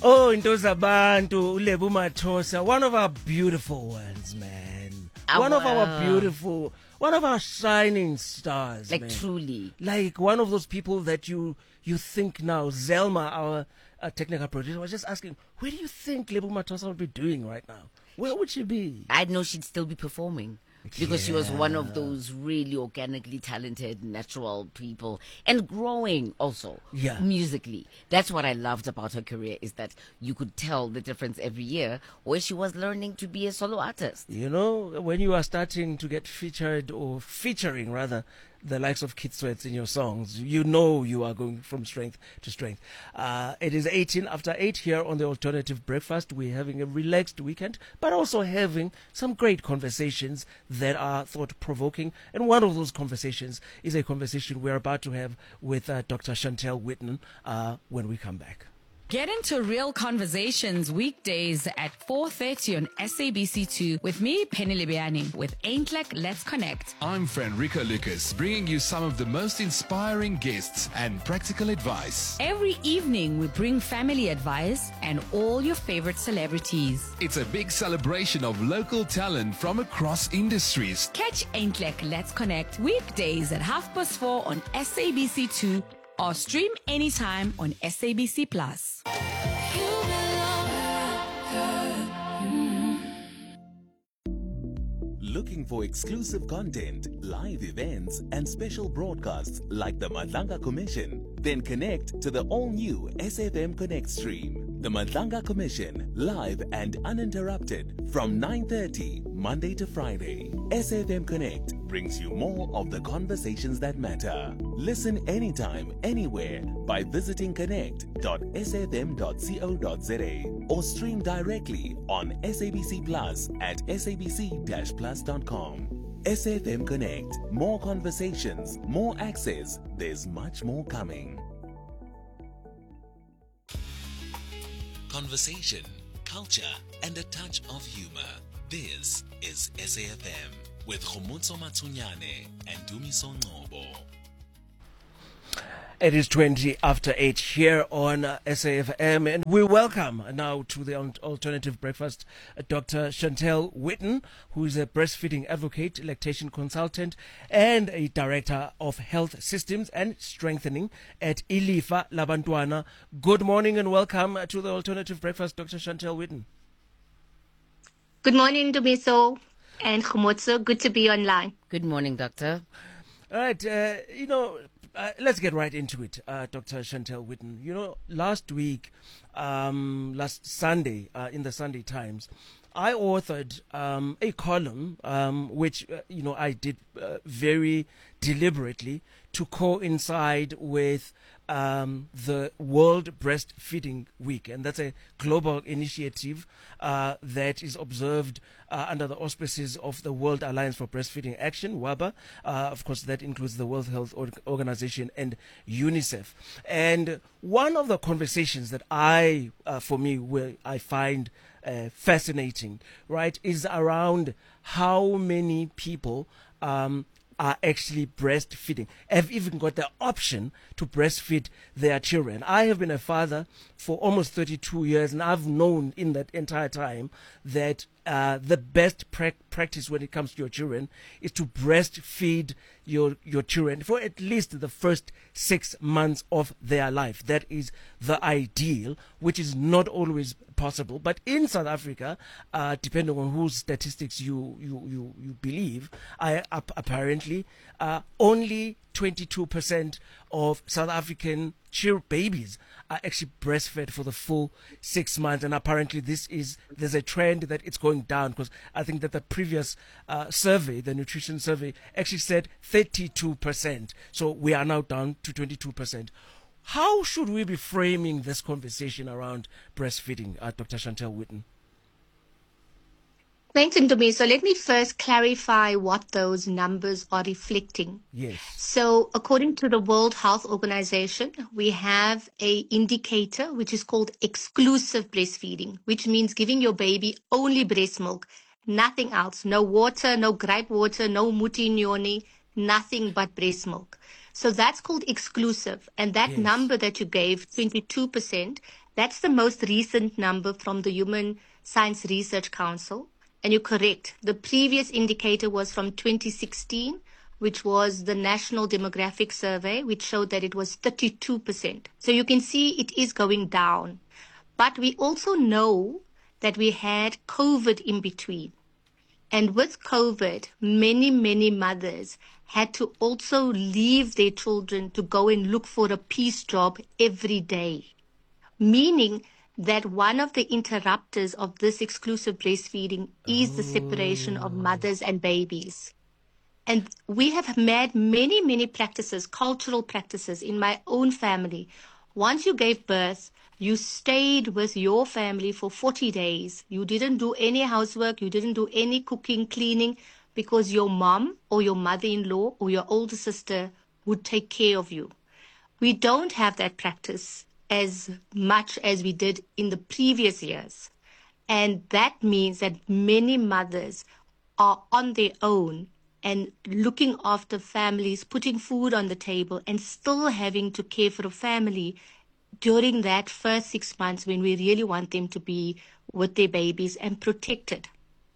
Oh, into Zabantu, Lebu Mathosa, one of our beautiful ones, man. One of our shining stars, like man. truly. Like one of those people that you think now. Zelma, our technical producer, was just asking, where do you think Lebu Mathosa would be doing right now? Where would she be? I know she'd still be performing because she was one of those really organically talented, natural people and growing also musically. That's what I loved about her career, is that you could tell the difference every year where she was learning to be a solo artist. You know, when you are starting to get featured or featuring rather the likes of Kid Sweats in your songs, you know you are going from strength to strength. It is 18 after 8 here on the Alternative Breakfast. We're having a relaxed weekend, but also having some great conversations that are thought-provoking. And one of those conversations is a conversation we're about to have with Dr. Chantel Whitten when we come back. Get into real conversations weekdays at 4:30 on SABC2 with me, Penny Libiani, with Ain't Like Let's Connect. I'm Fenrico Lucas, bringing you some of the most inspiring guests and practical advice. Every evening, we bring family advice and all your favorite celebrities. It's a big celebration of local talent from across industries. Catch Ain't Like Let's Connect weekdays at 4:30 on SABC2 or stream anytime on SABC Plus. Looking for exclusive content, live events, and special broadcasts like the Madlanga Commission? Then connect to the all-new SFM Connect stream. The Madlanga Commission, live and uninterrupted from 9:30 Monday to Friday. SFM Connect brings you more of the conversations that matter. Listen anytime, anywhere by visiting connect.sfm.co.za or stream directly on SABC Plus at sabc-plus.com. SFM Connect. More conversations, more access. There's much more coming. Conversation, culture, and a touch of humor. This is SAFM with Khomotso Matsunyane and Dumiso Ngobo. It is 20 after 8 here on SAFM, and we welcome now to the Alternative Breakfast Dr. Chantel Whitten, who is a breastfeeding advocate, lactation consultant, and a director of health systems and strengthening at Ilifa Labantwana. Good morning and welcome to the Alternative Breakfast, Dr. Chantel Whitten. Good morning, Dumiso and Khomotso. Good to be online. Good morning, doctor. All right, let's get right into it, Dr. Chantel Whitten. You know, last week, last Sunday, in the Sunday Times, I authored a column, which, I did very deliberately to coincide with the World Breastfeeding Week. And that's a global initiative that is observed under the auspices of the World Alliance for Breastfeeding Action, WABA. Of course, that includes the World Health Organization and UNICEF. And one of the conversations that I find fascinating, right, is around how many people are actually breastfeeding, have even got the option to breastfeed their children. I have been a father for almost 32 years, and I've known in that entire time that the best practice when it comes to your children is to breastfeed your children for at least the first 6 months of their life. That is the ideal, which is not always possible. But in South Africa, depending on whose statistics you believe, apparently only 22% of South African babies are actually breastfed for the full 6 months, and apparently there's a trend that it's going down, because I think that the previous survey, the nutrition survey, actually said 32%. So we are now down to 22%. How should we be framing this conversation around breastfeeding, Dr. Chantel Whitten? Thanks, Dumiso. Let me first clarify what those numbers are reflecting. Yes. So according to the World Health Organization, we have a indicator which is called exclusive breastfeeding, which means giving your baby only breast milk, nothing else, no water, no gripe water, no muti nyoni, nothing but breast milk. So that's called exclusive. And that number that you gave, 22%, that's the most recent number from the Human Science Research Council. And you're correct. The previous indicator was from 2016, which was the National Demographic Survey, which showed that it was 32%. So you can see it is going down. But we also know that we had COVID in between. And with COVID, many, many mothers had to also leave their children to go and look for a piece job every day, meaning that one of the interrupters of this exclusive breastfeeding is the separation of mothers and babies. And we have had many, many practices, cultural practices in my own family. Once you gave birth, you stayed with your family for 40 days. You didn't do any housework. You didn't do any cooking, cleaning, because your mom or your mother-in-law or your older sister would take care of you. We don't have that practice as much as we did in the previous years. And that means that many mothers are on their own and looking after families, putting food on the table, and still having to care for a family during that first 6 months when we really want them to be with their babies and protected.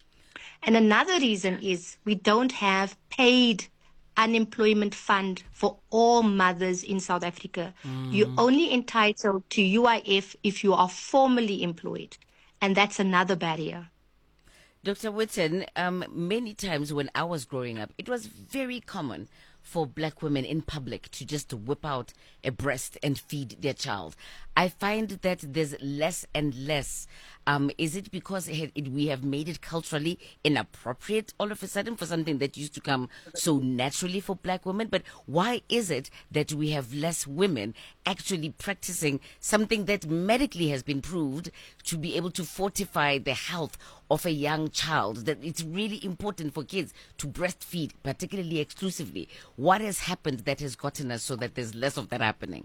And another reason is we don't have paid unemployment fund for all mothers in South Africa. You're only entitled to UIF if you are formally employed. And that's another barrier. Dr. Whitten, many times when I was growing up, it was very common for black women in public to just whip out a breast and feed their child. I find that there's less and less. Is it because we have made it culturally inappropriate all of a sudden for something that used to come so naturally for black women? But why is it that we have less women actually practicing something that medically has been proved to be able to fortify the health of a young child, that it's really important for kids to breastfeed, particularly exclusively? What has happened that has gotten us so that there's less of that happening?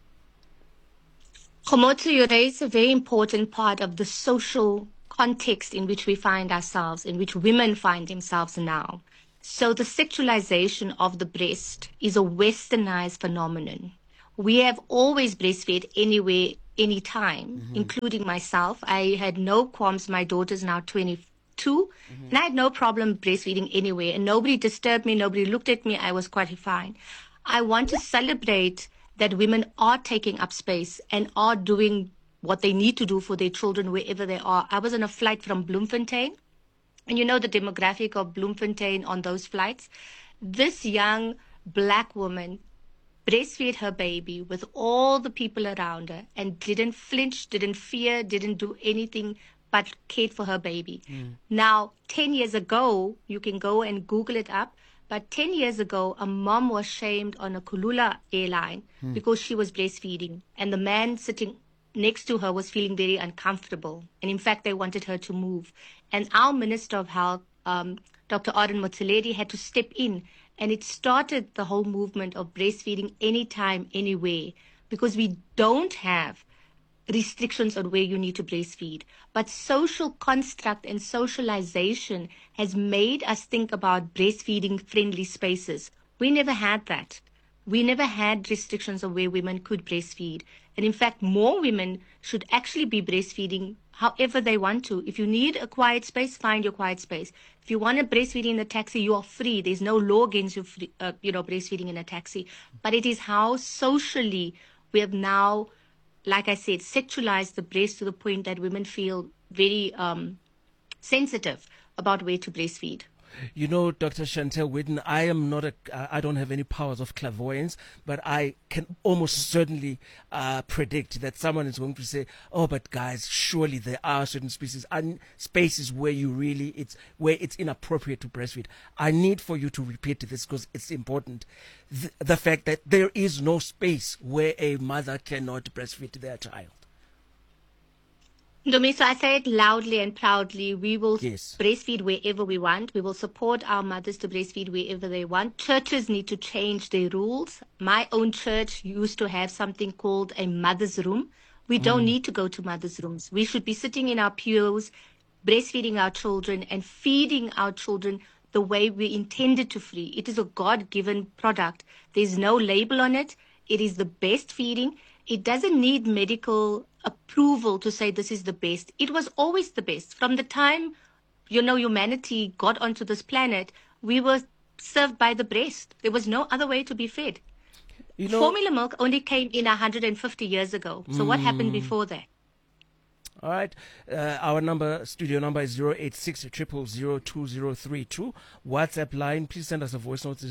Komoto, you raise a very important part of the social context in which we find ourselves, in which women find themselves now. So the sexualization of the breast is a westernized phenomenon. We have always breastfed anywhere, anytime, including myself. I had no qualms. My daughter's now 22, and I had no problem breastfeeding anywhere. And nobody disturbed me. Nobody looked at me. I was quite fine. I want to celebrate that women are taking up space and are doing what they need to do for their children wherever they are. I was on a flight from Bloemfontein, and you know the demographic of Bloemfontein on those flights. This young black woman breastfed her baby with all the people around her and didn't flinch, didn't fear, didn't do anything but cared for her baby. Now, 10 years ago, you can go and Google it up, but 10 years ago, a mom was shamed on a Kulula airline because she was breastfeeding. And the man sitting next to her was feeling very uncomfortable. And in fact, they wanted her to move. And our Minister of Health, Dr. Arden Motsoaledi, had to step in. And it started the whole movement of breastfeeding anytime, anywhere, because we don't have restrictions on where you need to breastfeed. But social construct and socialization has made us think about breastfeeding friendly spaces. We never had that. We never had restrictions of where women could breastfeed. And in fact, more women should actually be breastfeeding however they want to. If you need a quiet space, find your quiet space. If you want to breastfeed in a taxi, you are free. There's no law against you, breastfeeding in a taxi. But it is how socially we have now, like I said, sexualized the breast to the point that women feel very sensitive about where to breastfeed. You know, Dr. Chantel Whitten, I don't have any powers of clairvoyance, but I can almost certainly predict that someone is going to say, oh, but guys, surely there are certain spaces where it's inappropriate to breastfeed. I need for you to repeat this because it's important. The fact that there is no space where a mother cannot breastfeed their child. Domiso, I say it loudly and proudly. We will breastfeed wherever we want. We will support our mothers to breastfeed wherever they want. Churches need to change their rules. My own church used to have something called a mother's room. We don't need to go to mother's rooms. We should be sitting in our pews, breastfeeding our children and feeding our children the way we intended to feed. It is a God-given product. There's no label on it. It is the best feeding. It doesn't need medical approval to say this is the best. It was always the best. From the time, humanity got onto this planet, we were served by the breast. There was no other way to be fed. Formula milk only came in 150 years ago. So what happened before that? All right. Our studio number is 086 0002032. WhatsApp line, please send us a voice note to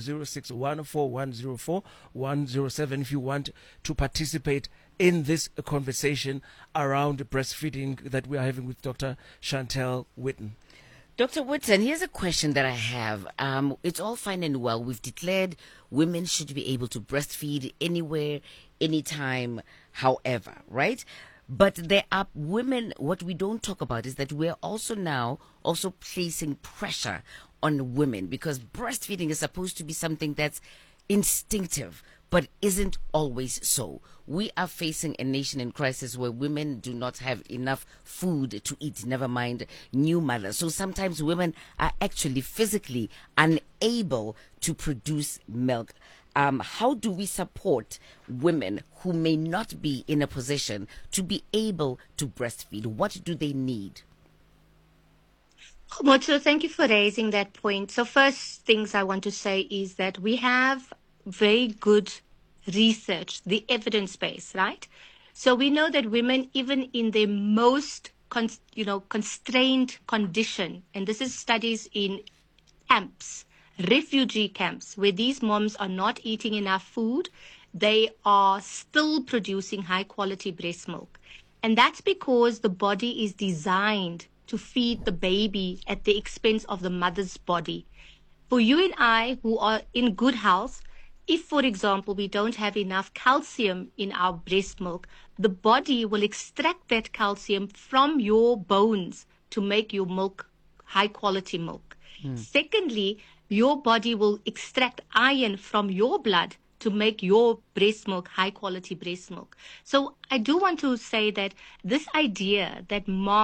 0614104107 if you want to participate in this conversation around breastfeeding that we are having with Dr. Chantel Whitten. Dr. Whitten, here's a question that I have. It's all fine and well. We've declared women should be able to breastfeed anywhere, anytime, however, right? But there are women, what we don't talk about is that we're also now placing pressure on women, because breastfeeding is supposed to be something that's instinctive, but isn't always so. We are facing a nation in crisis where women do not have enough food to eat, never mind new mothers. So sometimes women are actually physically unable to produce milk. How do we support women who may not be in a position to be able to breastfeed? What do they need? Motso, thank you for raising that point. So first things I want to say is that we have very good research, the evidence base, right? So we know that women, even in their most constrained condition, and this is studies in camps, refugee camps, where these moms are not eating enough food, they are still producing high quality breast milk. And that's because the body is designed to feed the baby at the expense of the mother's body. For you and I who are in good health, if, for example, we don't have enough calcium in our breast milk, the body will extract that calcium from your bones to make your milk high quality milk. Secondly, your body will extract iron from your blood to make your breast milk high quality breast milk. So I do want to say that this idea that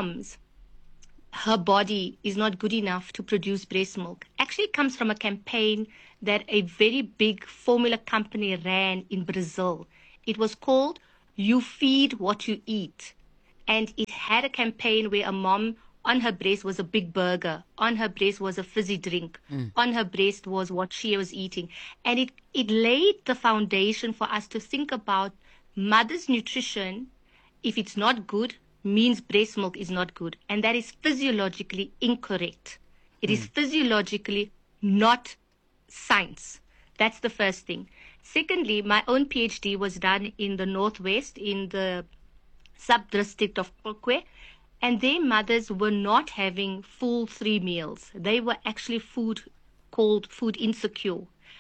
her body is not good enough to produce breast milk actually comes from a campaign that a very big formula company ran in Brazil. It was called You Feed What You Eat. And it had a campaign where a mom, on her breast was a big burger, on her breast was a fizzy drink, on her breast was what she was eating. And it laid the foundation for us to think about mother's nutrition. If it's not good, means breast milk is not good. And that is physiologically incorrect. It is physiologically not science. That's the first thing. Secondly, my own PhD was done in the Northwest, in the sub-district of Kokwe, and their mothers were not having full 3 meals. They were actually called food insecure.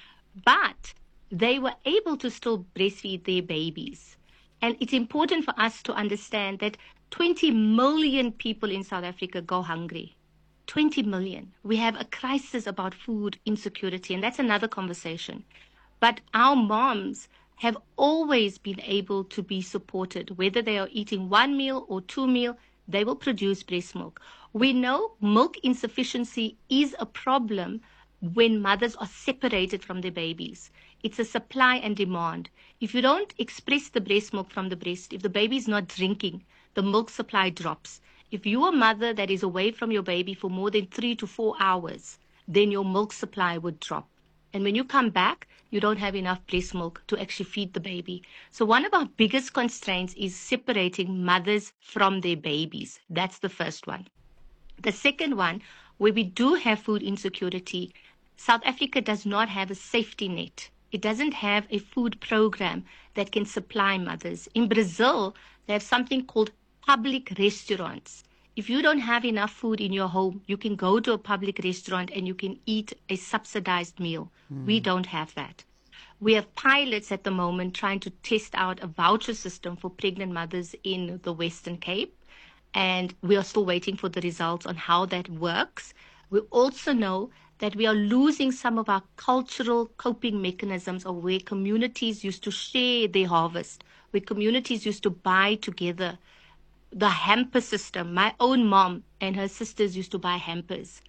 But they were able to still breastfeed their babies. And it's important for us to understand that 20 million people in South Africa go hungry. 20 million. We have a crisis about food insecurity, and that's another conversation. But our moms have always been able to be supported, whether they are eating 1 meal or 2 meals, they will produce breast milk. We know milk insufficiency is a problem when mothers are separated from their babies. It's a supply and demand. If you don't express the breast milk from the breast, if the baby is not drinking, the milk supply drops. If you're a mother that is away from your baby for more than 3 to 4 hours, then your milk supply would drop. And when you come back, you don't have enough breast milk to actually feed the baby. So one of our biggest constraints is separating mothers from their babies. That's the first one. The second one, where we do have food insecurity, South Africa does not have a safety net. It doesn't have a food program that can supply mothers. In Brazil, they have something called public restaurants. If you don't have enough food in your home, you can go to a public restaurant and you can eat a subsidized meal. We don't have that. We have pilots at the moment trying to test out a voucher system for pregnant mothers in the Western Cape. And we are still waiting for the results on how that works. We also know that we are losing some of our cultural coping mechanisms of where communities used to share their harvest, where communities used to buy together. The hamper system, my own mom and her sisters used to buy hampers.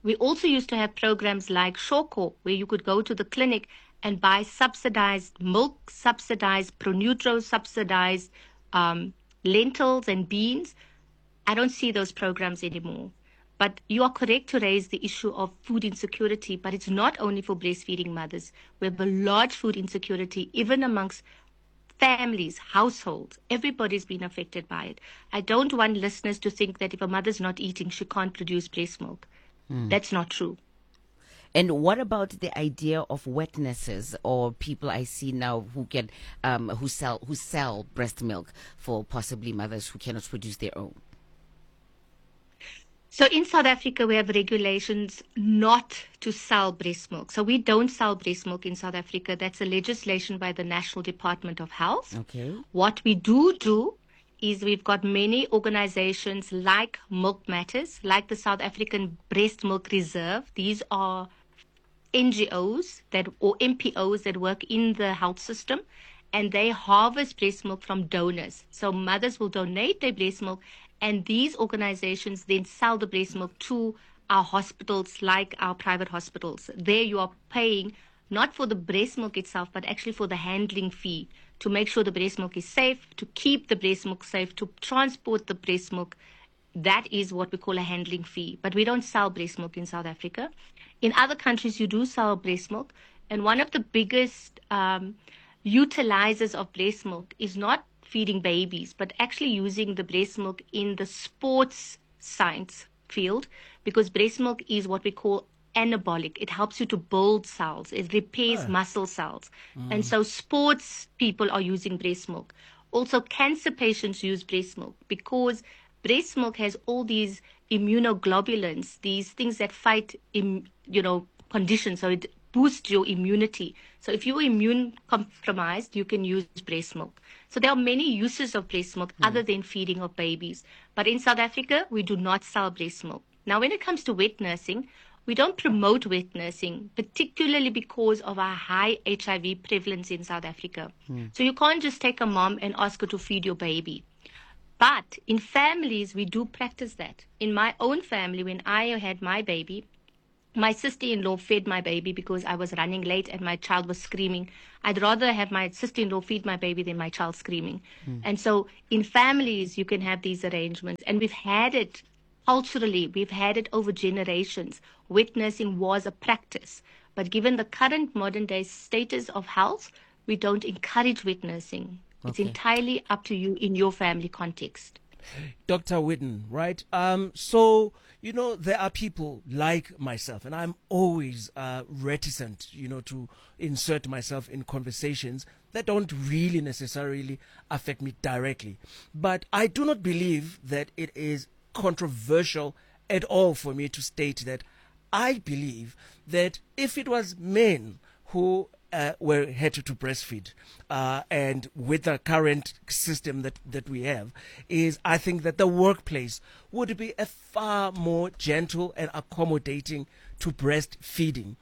We also used to have programs like Shoko, where you could go to the clinic and buy subsidized milk, subsidized Pronutro, subsidized lentils and beans. I don't see those programs anymore. But you are correct to raise the issue of food insecurity, but it's not only for breastfeeding mothers. We have a large food insecurity, even amongst families, households. Everybody's been affected by it. I don't want listeners to think that if a mother's not eating, she can't produce breast milk. That's not true. And what about the idea of wet nurses or people I see now who can who sell breast milk for possibly mothers who cannot produce their own? So in South Africa, we have regulations not to sell breast milk. So we don't sell breast milk in South Africa. That's a legislation by the National Department of Health. Okay. What we do is we've got many organizations like Milk Matters, like the South African Breast Milk Reserve. These are NGOs or MPOs that work in the health system, and they harvest breast milk from donors. So mothers will donate their breast milk, and these organizations then sell the breast milk to our hospitals, like our private hospitals. There you are paying not for the breast milk itself, but actually for the handling fee to make sure the breast milk is safe, to keep the breast milk safe, to transport the breast milk. That is what we call a handling fee. But we don't sell breast milk in South Africa. In other countries, you do sell breast milk. And one of the biggest utilizers of breast milk is not feeding babies, but actually using the breast milk in the sports science field, because breast milk is what we call anabolic. It helps you to build cells. It repairs muscle cells. And so sports people are using breast milk. Also, cancer patients use breast milk because breast milk has all these immunoglobulins, these things that fight, conditions. So it boosts your immunity. So if you're immune compromised, you can use breast milk. So there are many uses of breast milk other than feeding of babies. But in South Africa, we do not sell breast milk. Now, when it comes to wet nursing, we don't promote wet nursing, particularly because of our high HIV prevalence in South Africa. So you can't just take a mom and ask her to feed your baby. But in families, we do practice that. In my own family, when I had my baby, my sister-in-law fed my baby because I was running late and my child was screaming. I'd rather have my sister-in-law feed my baby than my child screaming. And so in families, you can have these arrangements. And we've had it culturally, we've had it over generations. Wet nursing was a practice. But given the current modern day status of health, we don't encourage wet nursing. It's entirely up to you in your family context. Dr. Whitten, right? So, there are people like myself, and I'm always reticent, to insert myself in conversations that don't really necessarily affect me directly. But I do not believe that it is controversial at all for me to state that I believe that if it was men who had to breastfeed, and with the current system that we have, I think that the workplace would be a far more gentle and accommodating to breastfeeding.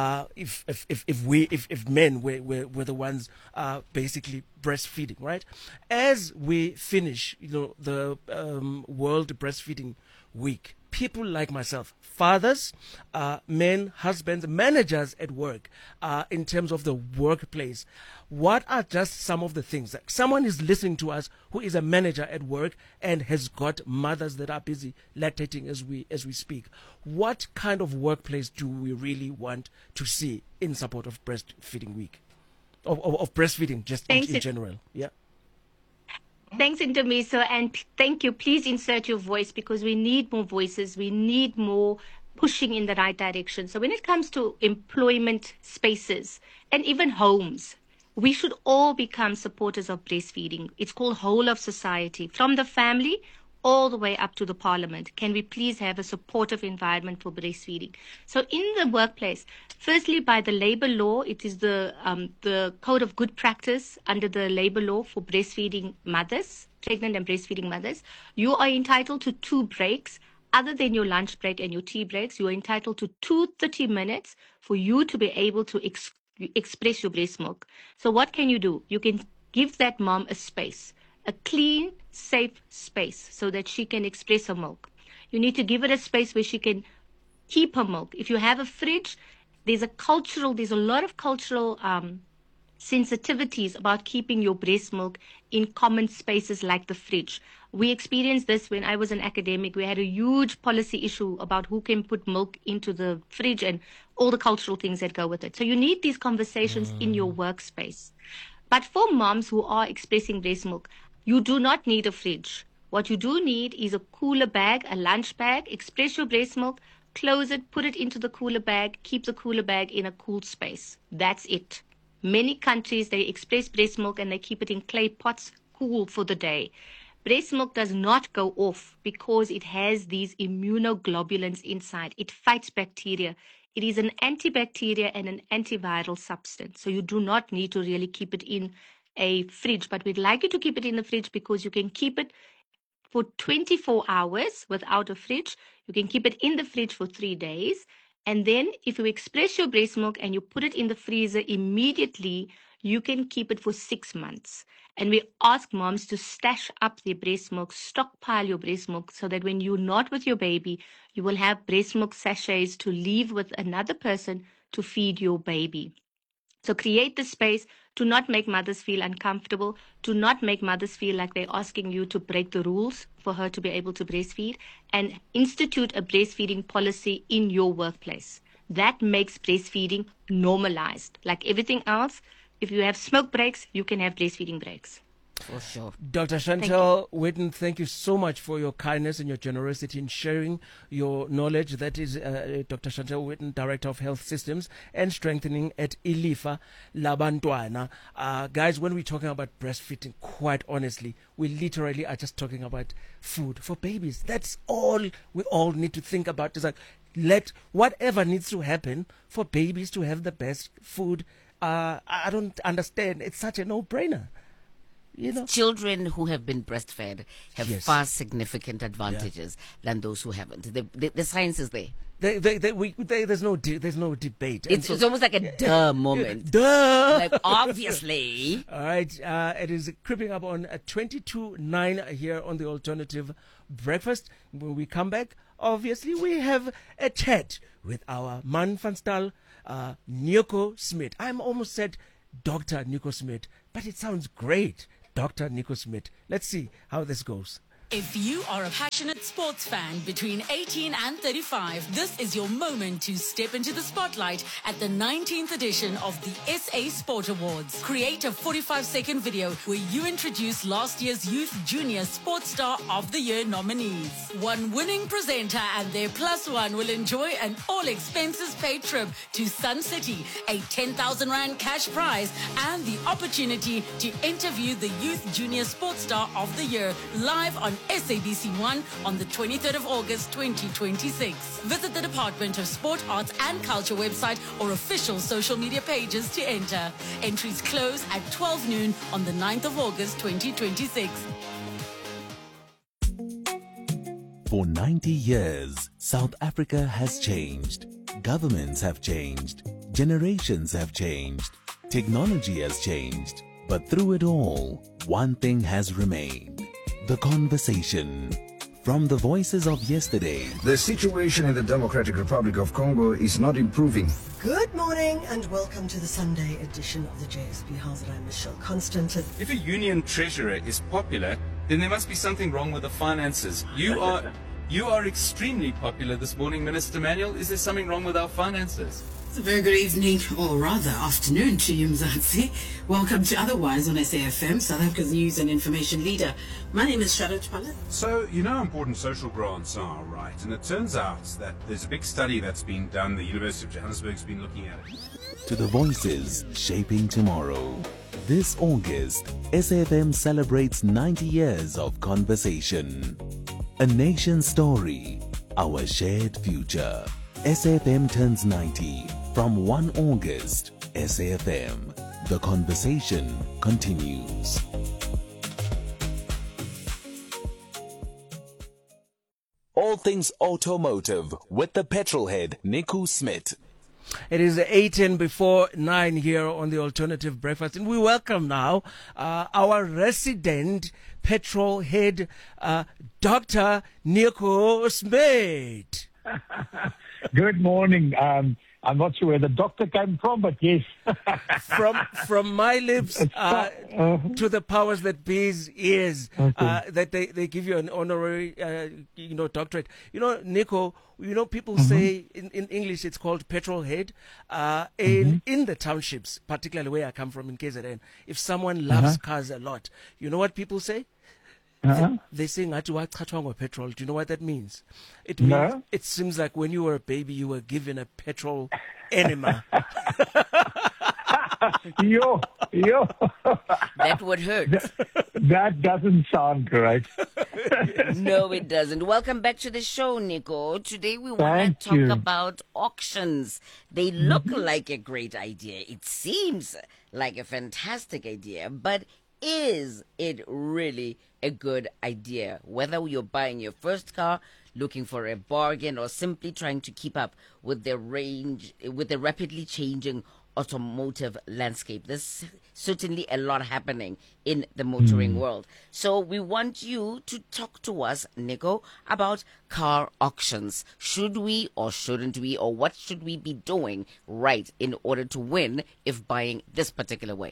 If men were the ones basically breastfeeding, right? As we finish, the World Breastfeeding Week, people like myself, fathers, men, husbands, managers at work, in terms of the workplace, what are just some of the things that someone is listening to us who is a manager at work and has got mothers that are busy lactating as we speak? What kind of workplace do we really want to see in support of breastfeeding week, of breastfeeding just in general? Yeah. Thanks, Intermiso, and thank you. Please insert your voice because we need more voices. We need more pushing in the right direction. So when it comes to employment spaces and even homes, we should all become supporters of breastfeeding. It's called whole of society, from the family all the way up to the parliament. Can we please have a supportive environment for breastfeeding? So in the workplace, firstly, by the labor law, it is the code of good practice under the labor law for breastfeeding mothers, pregnant and breastfeeding mothers. You are entitled to 2 breaks. Other than your lunch break and your tea breaks, you are entitled to 30 minutes for you to be able to express your breast milk. So what can you do? You can give that mom a space, a clean, safe space so that she can express her milk. You need to give her a space where she can keep her milk. If you have a fridge, there's a lot of cultural sensitivities about keeping your breast milk in common spaces like the fridge. We experienced this when I was an academic. We had a huge policy issue about who can put milk into the fridge and all the cultural things that go with it. So you need these conversations in your workspace. But for moms who are expressing breast milk, you do not need a fridge. What you do need is a cooler bag, a lunch bag. Express your breast milk, close it, put it into the cooler bag, keep the cooler bag in a cool space. That's it. Many countries, they express breast milk and they keep it in clay pots, cool for the day. Breast milk does not go off because it has these immunoglobulins inside. It fights bacteria. It is an antibacterial and an antiviral substance. So you do not need to really keep it in a fridge. But we'd like you to keep it in the fridge because you can keep it for 24 hours without a fridge. You can keep it in the fridge for 3 days. And then if you express your breast milk and you put it in the freezer immediately, you can keep it for 6 months. And we ask moms to stash up their breast milk, stockpile your breast milk so that when you're not with your baby, you will have breast milk sachets to leave with another person to feed your baby. So create the space. Do not make mothers feel uncomfortable. Do not make mothers feel like they're asking you to break the rules for her to be able to breastfeed. And institute a breastfeeding policy in your workplace. That makes breastfeeding normalized. Like everything else, if you have smoke breaks, you can have breastfeeding breaks. For sure. Dr. Chantal Whitten, thank you so much for your kindness and your generosity in sharing your knowledge. That is Dr. Chantal Whitten, Director of Health Systems and Strengthening at Ilifa Labantwana. Guys, when we're talking about breastfeeding, quite honestly, we literally are just talking about food for babies. That's all we all need to think about. Is like, let whatever needs to happen for babies to have the best food. I don't understand. It's such a no-brainer. You know? Children who have been breastfed have far significant advantages than those who haven't. The science is there. There's no debate. It's almost like a duh moment. Duh! Like, obviously. All right. It is creeping up on 22:09 here on the Alternative Breakfast. When we come back, obviously, we have a chat with our man van Stal, Nico Smith. I'm almost said Dr. Nico Smith, but it sounds great. Dr. Nico Smith. Let's see how this goes. If you are a passionate sports fan between 18 and 35, this is your moment to step into the spotlight at the 19th edition of the SA Sport Awards. Create a 45-second video where you introduce last year's Youth Junior Sports Star of the Year nominees. One winning presenter and their plus one will enjoy an all-expenses-paid trip to Sun City, a 10,000 Rand cash prize, and the opportunity to interview the Youth Junior Sports Star of the Year live on SABC1 on the 23rd of August 2026. Visit the Department of Sport, Arts and Culture website or official social media pages to enter. Entries close at 12 noon on the 9th of August 2026. For 90 years, South Africa has changed. Governments have changed. Generations have changed. Technology has changed. But through it all, one thing has remained. The conversation. From the voices of yesterday. The situation in the Democratic Republic of Congo is not improving. Good morning and welcome to the Sunday edition of the JSB House. I'm Michelle Constant. If a union treasurer is popular, then there must be something wrong with the finances. You are extremely popular this morning, Minister Manuel. Is there something wrong with our finances? It's a very good evening, or rather afternoon to you, Mzansi. Welcome to Otherwise on SAFM, South Africa's news and information leader. My name is Charlotte Pallet. So, you know how important social grants are, right? And it turns out that there's a big study that's been done. The University of Johannesburg's been looking at it. To the voices shaping tomorrow. This August, SAFM celebrates 90 years of conversation. A nation story, our shared future. SAFM turns 90 from 1 August. SAFM. The conversation continues. All things automotive with the petrolhead Nico Smith. It is 8 before 9 here on the Alternative Breakfast, and we welcome now our resident petrol head, Dr. Nico Smith. Good morning. I'm not sure where the doctor came from, but yes. from my lips to the powers that be's ears, that they give you an honorary, doctorate. Nico, people say in English it's called petrol head. In the townships, particularly where I come from in KZN, if someone loves cars a lot, you know what people say? They say ngati petrol. Do you know what that means? It means it seems like when you were a baby, you were given a petrol enema. Yo. That would hurt. That doesn't sound great. No, it doesn't. Welcome back to the show, Nico. Today we want to talk about auctions. They look like a great idea. It seems like a fantastic idea, but is it really a good idea? Whether you're buying your first car, looking for a bargain, or simply trying to keep up with the rapidly changing automotive landscape. There's certainly a lot happening in the motoring world. So we want you to talk to us, Nico, about car auctions. Should we or shouldn't we, or what should we be doing right in order to win if buying this particular way?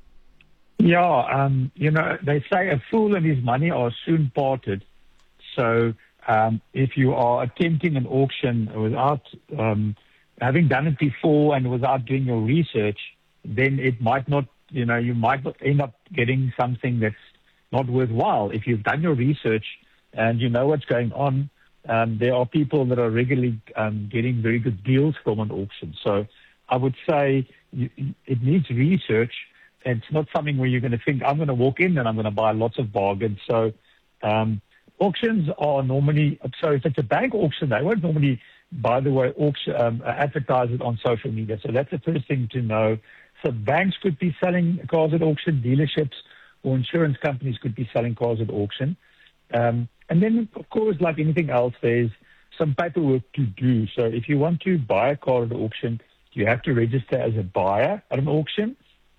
Yeah, they say a fool and his money are soon parted. So if you are attempting an auction without having done it before and without doing your research, then it might not, you might end up getting something that's not worthwhile. If you've done your research and you know what's going on, there are people that are regularly getting very good deals from an auction. So I would say it needs research. It's not something where you're going to think, I'm going to walk in and I'm going to buy lots of bargains. So auctions are normally, so if it's a bank auction, they won't normally, by the way, advertise it on social media. So that's the first thing to know. So banks could be selling cars at auction, dealerships or insurance companies could be selling cars at auction. And then, of course, like anything else, there's some paperwork to do. So if you want to buy a car at auction, you have to register as a buyer at an auction.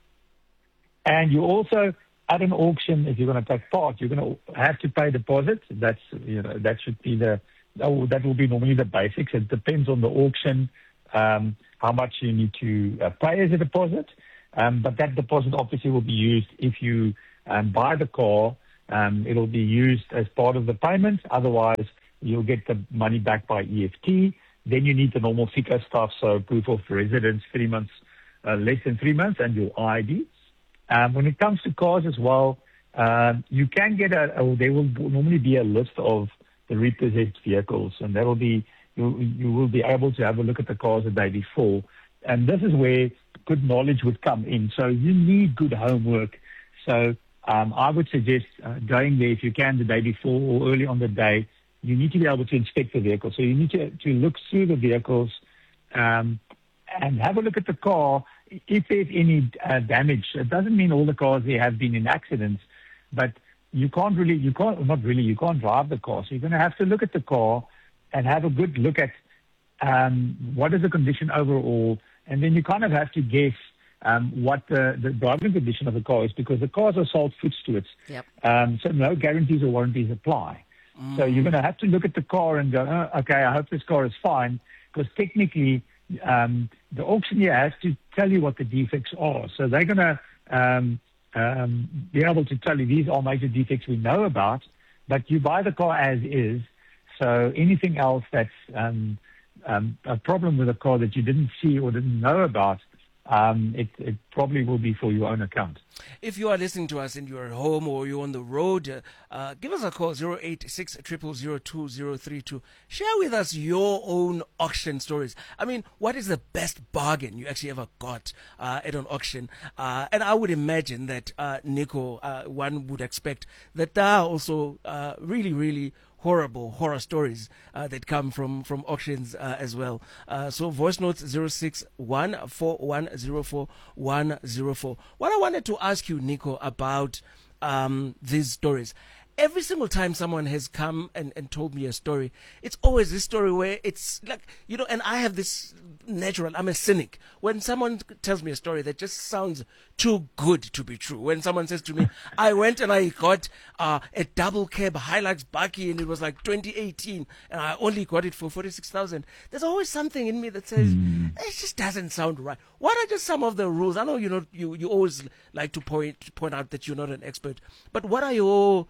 And you also, at an auction, if you're going to take part, you're going to have to pay a deposit. That should be that will be normally the basics. It depends on the auction, how much you need to pay as a deposit. But that deposit obviously will be used if you buy the car. It'll be used as part of the payment. Otherwise, you'll get the money back by EFT. Then you need the normal FICA stuff, so proof of residence, 3 months, less than 3 months, and your ID. When it comes to cars as well, you can get there will normally be a list of the repossessed vehicles, and that will be, you will be able to have a look at the cars the day before. And this is where good knowledge would come in. So you need good homework. So I would suggest going there if you can the day before or early on the day. You need to be able to inspect the vehicle. So you need to look through the vehicles and have a look at the car. If there's any damage, it doesn't mean all the cars there have been in accidents, but you can't drive the car. So you're going to have to look at the car and have a good look at what is the condition overall, and then you kind of have to guess what the driving condition of the car is, because the cars are sold foot stewards. Yep. So no guarantees or warranties apply. So you're going to have to look at the car and go, okay, I hope this car is fine, because technically the auctioneer has to tell you what the defects are. So they're going to be able to tell you these are major defects we know about, but you buy the car as is. So anything else that's a problem with the car that you didn't see or didn't know about, it probably will be for your own account. If you are listening to us and you're at home or you're on the road, give us a call, 086 000 2032. Share with us your own auction stories. I mean, what is the best bargain you actually ever got at an auction? And I would imagine that, Nico, one would expect that there are also really, really horrible horror stories that come from auctions as well. So voice notes 0614104 104. What I wanted to ask you, Nico, about these stories. every single time someone has come and told me a story, it's always this story where it's like, and I have this I'm a cynic. When someone tells me a story that just sounds too good to be true, when someone says to me, I went and I got a double cab Hilux Bakkie and it was like 2018 and I only got it for 46,000, there's always something in me that says, it just doesn't sound right. What are just some of the rules? I know you always like to point out that you're not an expert, but what are your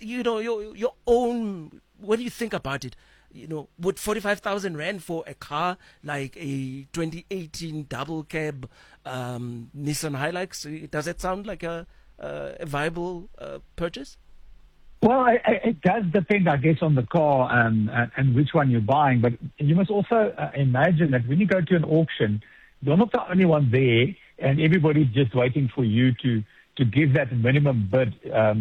own, when you think about it, would 45,000 rand for a car like a 2018 double cab Nissan Hilux, does it sound like a viable purchase? Well, it does depend, I guess, on the car and which one you're buying. But you must also imagine that when you go to an auction, you're not the only one there, and everybody's just waiting for you to give that minimum bid.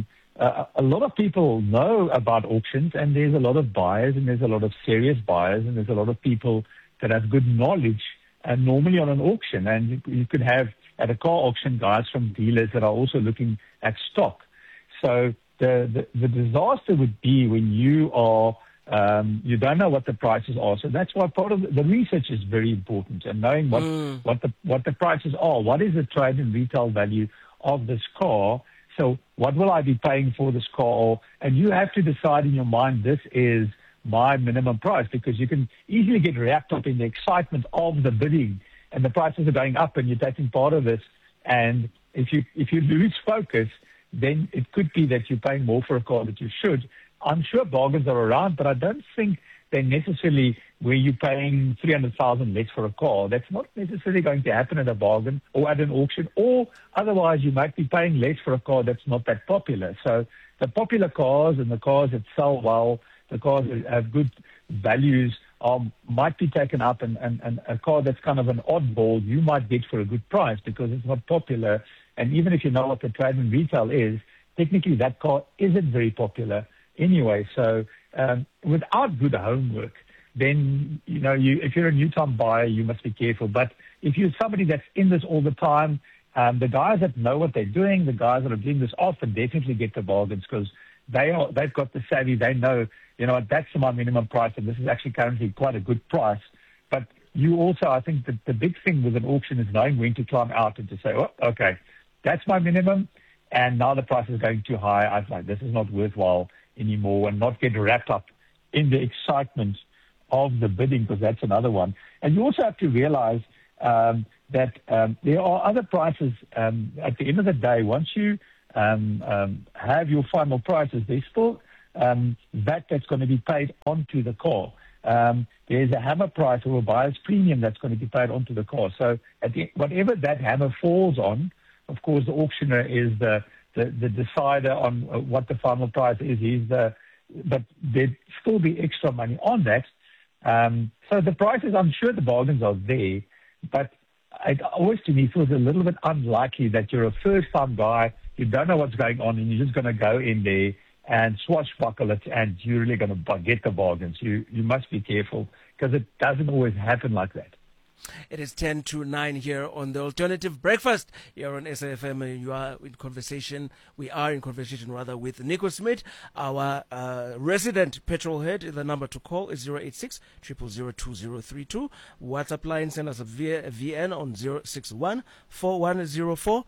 A lot of people know about auctions, and there's a lot of buyers, and there's a lot of serious buyers, and there's a lot of people that have good knowledge, and normally on an auction. And you could have at a car auction guys from dealers that are also looking at stock. So the disaster would be when you are you don't know what the prices are. So that's why part of the research is very important, and knowing what the prices are. What is the trade and retail value of this car? So what will I be paying for this car? And you have to decide in your mind, this is my minimum price, because you can easily get wrapped up in the excitement of the bidding and the prices are going up and you're taking part of this. And if you lose focus, then it could be that you're paying more for a car that you should. I'm sure bargains are around, but I don't think they're necessarily where you're paying 300,000 less for a car. That's not necessarily going to happen at a bargain or at an auction, or otherwise you might be paying less for a car that's not that popular. So the popular cars and the cars that sell well, the cars that have good values might be taken up, and a car that's kind of an oddball you might get for a good price because it's not popular. And even if you know what the trade and retail is, technically that car isn't very popular anyway. So without good homework, then if you're a new-time buyer, you must be careful. But if you're somebody that's in this all the time, the guys that know what they're doing, the guys that are doing this often definitely get the bargains, because they've got the savvy. They know, that's my minimum price, and this is actually currently quite a good price. But you also, I think that the big thing with an auction is knowing when to climb out and to say, oh, okay, that's my minimum, and now the price is going too high. I'm like, this is not worthwhile anymore, and not get wrapped up in the excitement of the bidding, because that's another one. And you also have to realize that there are other prices. At the end of the day, once you have your final prices, there's still VAT that's going to be paid onto the car. There's a hammer price or a buyer's premium that's going to be paid onto the car. So whatever that hammer falls on, of course, the auctioneer is the decider on what the final price is. But there'd still be extra money on that. So the prices, I'm sure the bargains are there, but it always to me feels a little bit unlikely that you're a first-time guy, you don't know what's going on, and you're just going to go in there and swashbuckle it, and you're really going to get the bargains. You must be careful, because it doesn't always happen like that. It is 10 to 9 here on the Alternative Breakfast here on SAFM. You are in conversation. We are in conversation with Nico Smith, our resident petrol head. The number to call is 086 000 2032. WhatsApp line, send us a VN on 061 4104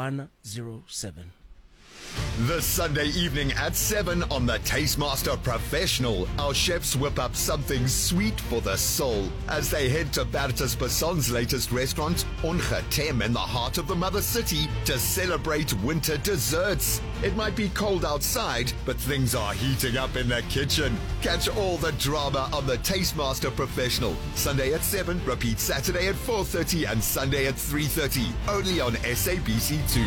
107. The Sunday evening at 7 on the Tastemaster Professional, our chefs whip up something sweet for the soul as they head to Bertus Basson's latest restaurant, Ongetem, in the heart of the mother city, to celebrate winter desserts. It might be cold outside, but things are heating up in the kitchen. Catch all the drama on the Tastemaster Professional, Sunday at 7, repeat Saturday at 4:30 and Sunday at 3:30, only on SABC2.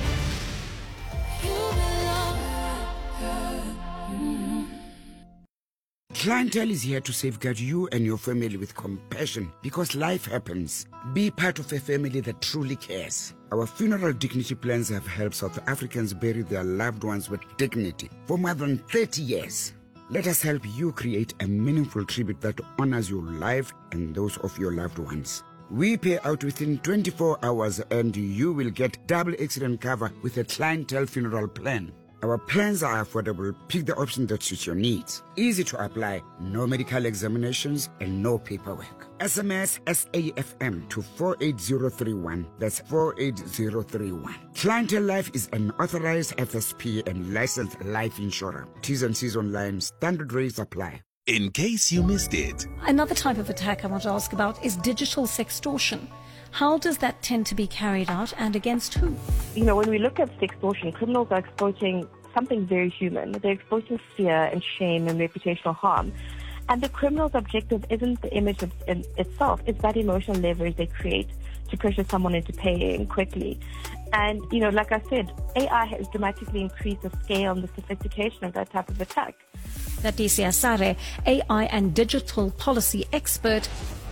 Clientele is here to safeguard you and your family with compassion, because life happens. Be part of a family that truly cares. Our funeral dignity plans have helped South Africans bury their loved ones with dignity for more than 30 years. Let us help you create a meaningful tribute that honors your life and those of your loved ones. We pay out within 24 hours, and you will get double accident cover with a clientele funeral plan. Our plans are affordable. Pick the option that suits your needs. Easy to apply, no medical examinations and no paperwork. SMS SAFM to 48031. That's 48031. Clientele Life is an authorized FSP and licensed life insurer. T's and C's online. Standard rates apply. In case you missed it. Another type of attack I want to ask about is digital sextortion. How does that tend to be carried out and against who? You know, when we look at sextortion, criminals are exploiting something very human. They're exploiting fear and shame and reputational harm. And the criminal's objective isn't the image itself, it's that emotional leverage they create to pressure someone into paying quickly. And, you know, like I said, AI has dramatically increased the scale and the sophistication of that type of attack. Leticia Sare, AI and digital policy expert.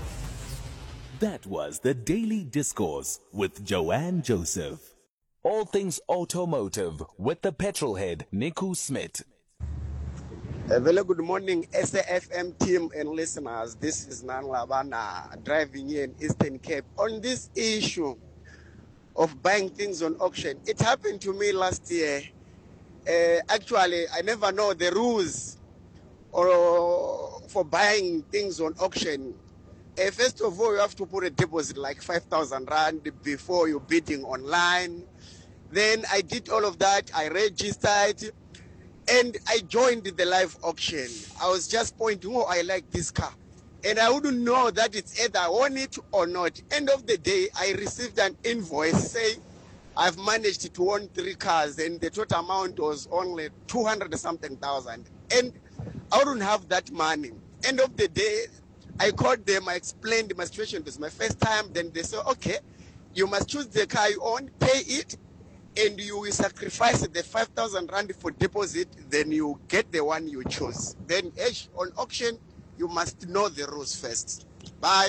That was the Daily Discourse with Joanne Joseph. All things automotive with the petrolhead Niku Smith. A very good morning, SAFM team and listeners. This is Nan Labana driving here in Eastern Cape. On this issue of buying things on auction, it happened to me last year. Actually, I never know the rules for buying things on auction. First of all, you have to put a deposit like 5,000 Rand before you're bidding online. Then I did all of that. I registered and I joined the live auction. I was just pointing, oh, I like this car. And I wouldn't know that it's either I want it or not. End of the day, I received an invoice saying I've managed to own 3 cars and the total amount was only 200-something thousand. And I wouldn't have that money. End of the day, I called them, I explained my situation. It was my first time. Then they said, okay, you must choose the car you own, pay it, and you will sacrifice the 5,000 Rand for deposit, then you get the one you choose. Then on auction, you must know the rules first. Bye.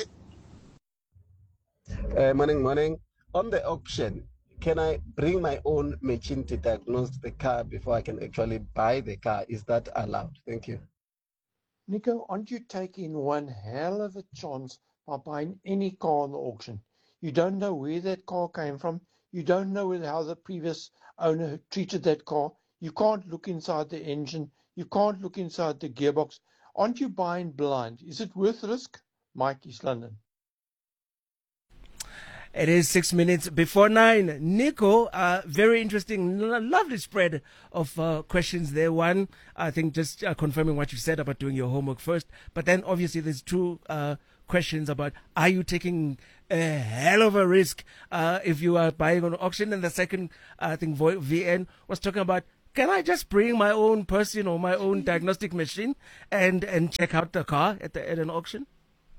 Morning. On the auction, can I bring my own machine to diagnose the car before I can actually buy the car? Is that allowed? Thank you. Nico, aren't you taking one hell of a chance by buying any car on the auction? You don't know where that car came from. You don't know how the previous owner treated that car. You can't look inside the engine. You can't look inside the gearbox. Aren't you buying blind? Is it worth risk? Mike, East London. It is 6 minutes before 9. Nico, very interesting, lovely spread of questions there. One, I think just confirming what you said about doing your homework first. But then obviously there's 2 questions about, are you taking a hell of a risk if you are buying on auction? And the second, I think VN was talking about, can I just bring my own person or my own diagnostic machine and check out the car at an auction?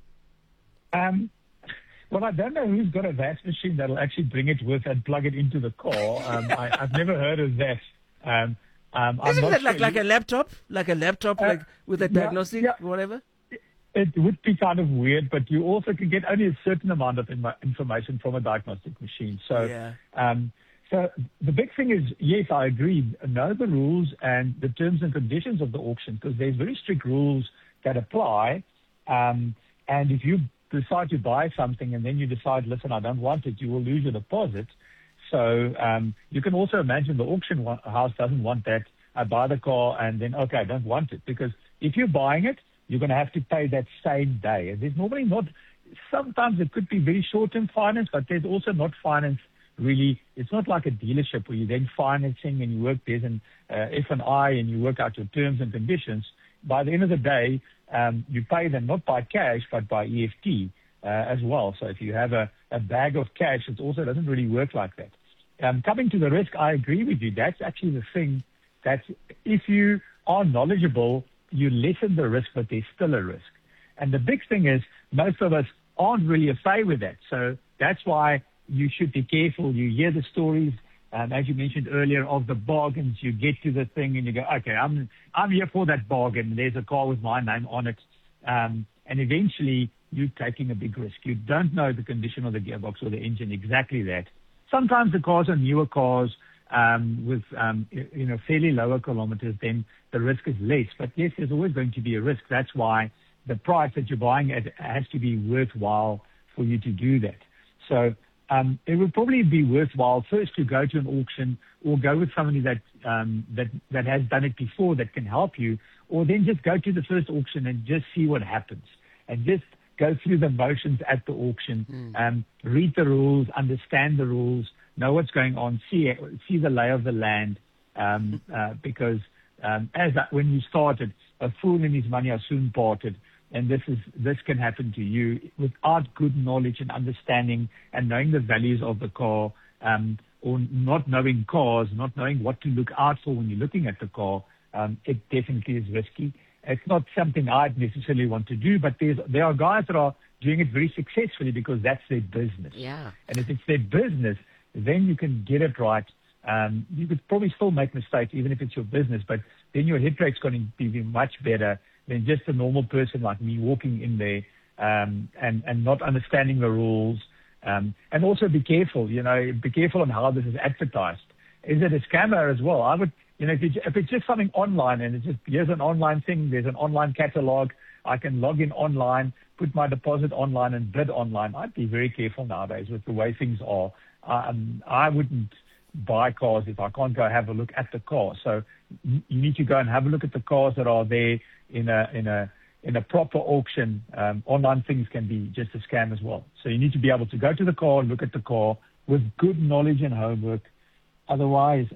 Well, I don't know who's got a VAS machine that'll actually bring it with and plug it into the car. I've never heard of that. Isn't that like a laptop? Like a laptop like with a diagnostic or whatever? It would be kind of weird, but you also can get only a certain amount of information from a diagnostic machine. So, so the big thing is, yes, I agree. Know the rules and the terms and conditions of the auction, because there's very strict rules that apply. And if you decide to buy something and then you decide, listen, I don't want it, you will lose your deposit. So you can also imagine the auction house doesn't want that. I buy the car and then, okay, I don't want it. Because if you're buying it, you're going to have to pay that same day. And there's normally not, sometimes it could be very short-term finance, but there's also not finance really. It's not like a dealership where you're then financing and you work, there's an F&I and you work out your terms and conditions. By the end of the day, you pay them not by cash, but by EFT as well. So if you have a bag of cash, it also doesn't really work like that. Coming to the risk, I agree with you. That's actually the thing, that if you are knowledgeable, you lessen the risk, but there's still a risk. And the big thing is, most of us aren't really afraid with that. So that's why you should be careful. You hear the stories, as you mentioned earlier, of the bargains. You get to the thing and you go, okay, I'm here for that bargain. There's a car with my name on it. And eventually you're taking a big risk. You don't know the condition of the gearbox or the engine, exactly that. Sometimes the cars are newer cars with fairly lower kilometers, then the risk is less. But yes, there's always going to be a risk. That's why the price that you're buying at has to be worthwhile for you to do that. So it would probably be worthwhile first to go to an auction or go with somebody that has done it before that can help you, or then just go to the first auction and just see what happens and just go through the motions at the auction, read the rules, understand the rules, know what's going on, see the lay of the land, because when you started, a fool and his money are soon parted. And this can happen to you without good knowledge and understanding and knowing the values of the car, or not knowing cars, not knowing what to look out for when you're looking at the car. It definitely is risky. It's not something I'd necessarily want to do, but there are guys that are doing it very successfully because that's their business. Yeah. And if it's their business, then you can get it right. You could probably still make mistakes even if it's your business, but then your hit rate's going to be much better than just a normal person like me walking in there and not understanding the rules. And also be careful, be careful on how this is advertised. Is it a scammer as well? I would, if it's just something online and it's just, here's an online thing, there's an online catalog, I can log in online, put my deposit online and bid online. I'd be very careful nowadays with the way things are. I wouldn't buy cars if I can't go have a look at the car. So you need to go and have a look at the cars that are there in a proper auction. Online things can be just a scam as well. So you need to be able to go to the car, look at the car with good knowledge and homework. Otherwise,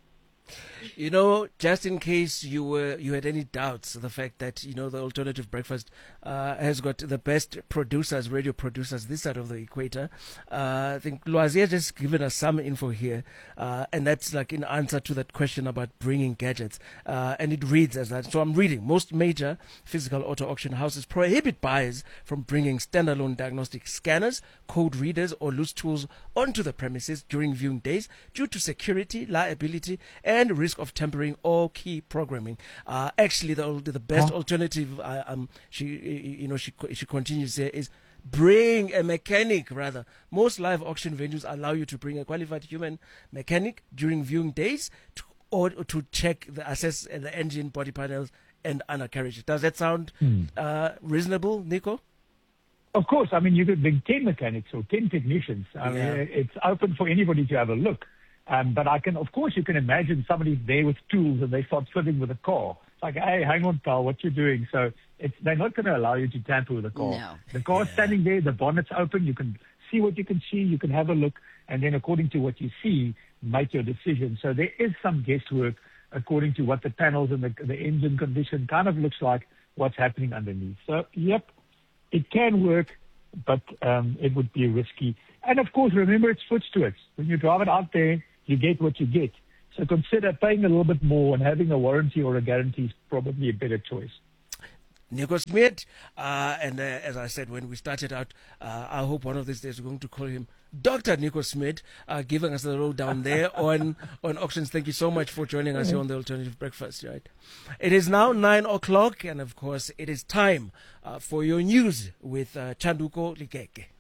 just in case you had any doubts, the fact that, the Alternative Breakfast has got the best producers, radio producers this side of the equator. I think Loazia just given us some info here, and that's like in answer to that question about bringing gadgets. And it reads as that. So I'm reading. Most major physical auto auction houses prohibit buyers from bringing standalone diagnostic scanners, code readers, or loose tools onto the premises during viewing days due to security, liability, and risk of tampering or key programming. Actually, the best alternative, she continues here, is bring a mechanic. Rather, most live auction venues allow you to bring a qualified human mechanic during viewing days to check assess the engine, body panels, and undercarriage. Does that sound reasonable, Nico? Of course. I mean, you could bring 10 mechanics or 10 technicians. I mean, it's open for anybody to have a look. But you can imagine somebody there with tools and they start fiddling with a car. It's like, hey, hang on, pal, what you doing? So they're not going to allow you to tamper with the car. No. The car's standing there, the bonnet's open, you can see what you can see, you can have a look, and then according to what you see, make your decision. So there is some guesswork according to what the panels and the engine condition kind of looks like, what's happening underneath. So, yep, it can work, but it would be risky. And, of course, remember, it's foot stewards. When you drive it out there, you get what you get. So consider paying a little bit more and having a warranty or a guarantee is probably a better choice. Nico Smith, and as I said when we started out, I hope one of these days we're going to call him Dr. Nico Smith, giving us the lowdown there on auctions. Thank you so much for joining us here on the Alternative Breakfast. Right, it is now 9 o'clock, and of course it is time for your news with Chanduko Likeke.